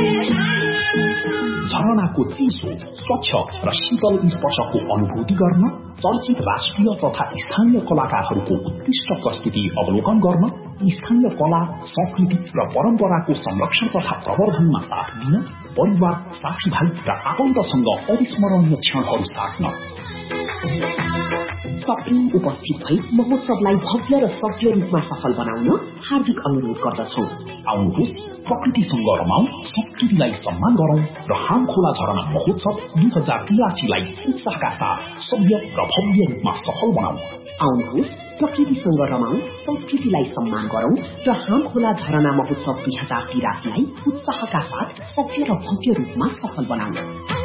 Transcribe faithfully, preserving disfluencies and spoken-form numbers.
झरनाको चिसो स्वच्छ र शीतल स्पर्शको अनुभूति गर्न, चर्चित राष्ट्रिय तथा स्थानीय कलाकारहरूको उत्कृष्ट प्रस्तुति अवलोकन गर्न, स्थानीय कला, संस्कृति र परम्पराको संरक्षण तथा प्रवर्धनमा साथ दिन, परिवार, साथीभाइ र आफन्तसँग अविस्मरणीय क्षणहरू साट्न सक्रिय उपस्थित भई महोत्सवलाई भव्य र सफल रूपमा सफल बनाउन हार्दिक अनुरोध गर्दछौं। आउनुहोस्, प्रकृतिसँग रमाउँ, संस्कृतिलाई सम्मान गरौं र हाम खोला झरना महोत्सव दुई हजार तिरासीलाई उत्साहका साथ सभ्य र भव्य रूपमा सफल बनाउँ। आउनुहोस्, प्रकृतिसँग रमाउँ, संस्कृतिलाई सम्मान गरौं र हाम खोला झरना महोत्सव दुई हजार तिरासीलाई उत्साहका साथ सभ्य र भव्य रूपमा सफल बनाउँ।